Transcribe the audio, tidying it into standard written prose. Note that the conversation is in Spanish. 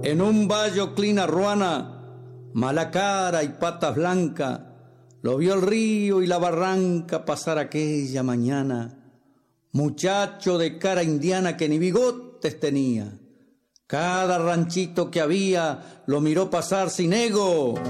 En un vallo clina ruana, mala cara y patas blancas, lo vio el río y la barranca pasar aquella mañana. Muchacho de cara indiana que ni bigotes tenía. Cada ranchito que había lo miró pasar sin ego.